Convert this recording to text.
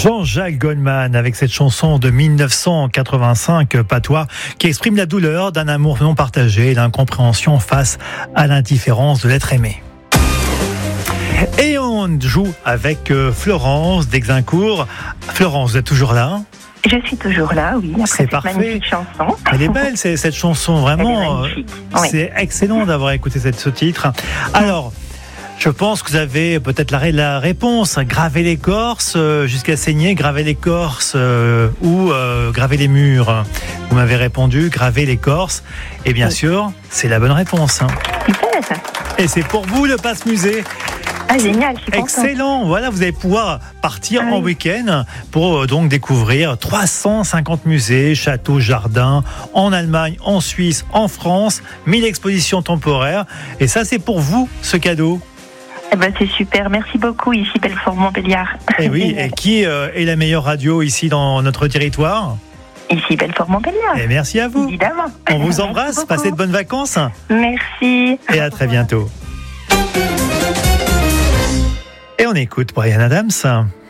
Jean-Jacques Goldman avec cette chanson de 1985, Patois, qui exprime la douleur d'un amour non partagé et d'incompréhension face à l'indifférence de l'être aimé. Et on joue avec Florence d'Exincourt. Florence, vous êtes toujours là ? Je suis toujours là, oui, après cette magnifique chanson. Elle est belle, cette chanson, vraiment. Oui. C'est excellent d'avoir écouté ce titre. Alors, je pense que vous avez peut-être la réponse. Graver l'écorce jusqu'à saigner, graver l'écorce ou graver les murs. Vous m'avez répondu, graver l'écorce. Et bien sûr, c'est la bonne réponse. Super. Et c'est pour vous le Pass Musée. Ah, génial, je suis contente. Excellent, voilà, vous allez pouvoir partir en week-end pour donc découvrir 350 musées, châteaux, jardins, en Allemagne, en Suisse, en France, 1000 expositions temporaires. Et ça, c'est pour vous, ce cadeau. Eh ben, c'est super, merci beaucoup, ici Belfort-Montbéliard. Et oui, et qui est la meilleure radio ici dans notre territoire ? Ici Belfort-Montbéliard. Et merci à vous. Évidemment. On vous embrasse, passez de bonnes vacances. Merci. Et à très bientôt. Et on écoute Bryan Adams.